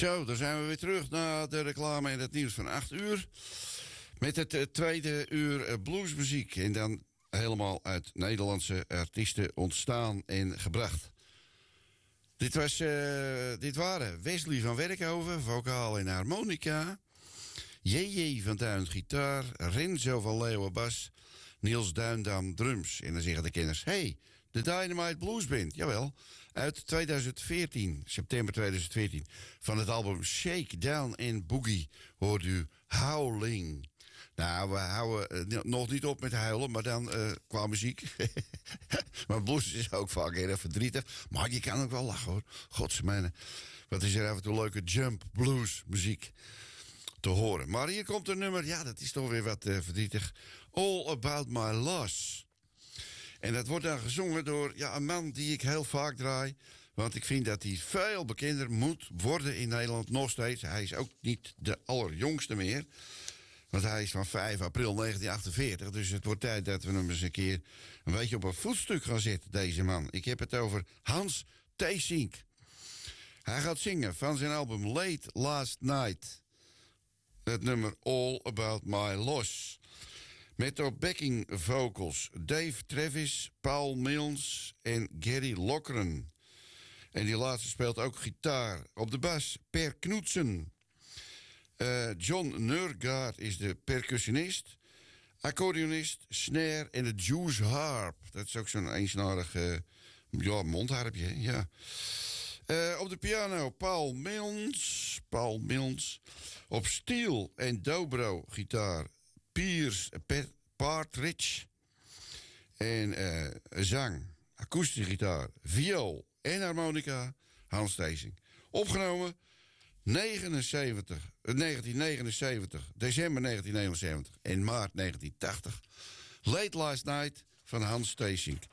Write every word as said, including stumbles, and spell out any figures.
Zo, dan zijn we weer terug naar de reclame en het nieuws van acht uur. Met het uh, tweede uur uh, bluesmuziek. En dan helemaal uit Nederlandse artiesten ontstaan en gebracht. Dit, was, uh, dit waren Wesley van Werkhoven, vocaal en harmonica. J J van Duin, gitaar. Renzo van Leeuwen, bas. Niels Duindam, drums. En dan zeggen de kenners, hey, de Dynamite Blues Band. Jawel, uit tweeduizend veertien, september tweeduizend veertien. Van het album Shake Down and Boogie hoort u Howling. Nou, we houden uh, nog niet op met huilen, maar dan uh, qua muziek. Maar blues is ook vaak erg verdrietig. Maar je kan ook wel lachen, hoor. Godsmijne. Wat is er af en toe leuke jump blues muziek te horen. Maar hier komt een nummer, ja, dat is toch weer wat uh, verdrietig. All About My Loss. En dat wordt dan gezongen door ja, een man die ik heel vaak draai. Want ik vind dat hij veel bekender moet worden in Nederland, nog steeds. Hij is ook niet de allerjongste meer. Want hij is van vijf april negentien achtenveertig. Dus het wordt tijd dat we hem eens een keer een beetje op een voetstuk gaan zetten, deze man. Ik heb het over Hans Theesink. Hij gaat zingen van zijn album Late Last Night. Het nummer All About My Loss. Met op backing vocals Dave Travis, Paul Mills en Gary Lockren. En die laatste speelt ook gitaar. Op de bas Per Knudsen. Uh, John Nurgaard is de percussionist. Accordeonist, snare en de Juice Harp. Dat is ook zo'n eensnarig uh, ja, mondharpje, hè? Ja. Uh, op de piano Paul Mills. Paul Mills. Op steel en dobro gitaar Piers Partridge. En uh, zang, akoestische gitaar, viool en harmonica Hans Theesink. Opgenomen negenenzeventig, negentien negenenzeventig, december negentien negenenzeventig en maart negentien tachtig. Late Last Night van Hans Theesink.